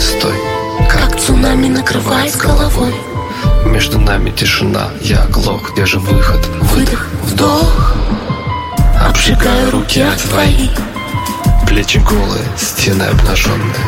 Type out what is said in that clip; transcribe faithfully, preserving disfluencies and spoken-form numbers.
стой. Как цунами накрывает с головой. Между нами тишина, я оглох, где же выход? Выдох, вдох. Обжигаю руки от твоих. Плечи голые, стены обнаженные.